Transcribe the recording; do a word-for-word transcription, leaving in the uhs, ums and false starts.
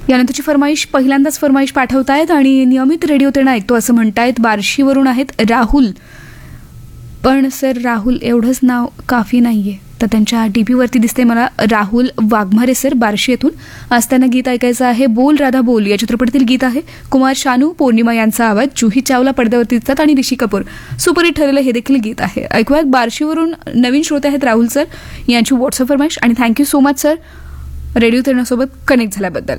यानंतरची फरमाईश पहिल्यांदाच फरमाईश पाठवतायत आणि नियमित रेडिओ तेणं ऐकतो असं म्हणतायत. बार्शीवरून आहेत राहुल. पण सर राहुल एवढंच नाव काफी नाहीये, तर त्यांच्या डीपीवरती दिसते मला राहुल वाघमारे सर बार्शी येथून. आज त्यांना गीत ऐकायचं आहे बोल राधा बोल या चित्रपटातील गीत आहे. कुमार शानू, पौर्णिमा यांचा आवाज, जुही चावला पडद्यावरती दिसतात आणि ऋषी कपूर. सुपरहिट ठरलेलं हे देखील गीत आहे. ऐकूयात बार्शीवरून नवीन श्रोते आहेत राहुल सर यांची व्हॉट्सअप फरमाईश. आणि thank you so much sir radio तेणासोबत connect झाल्याबद्दल.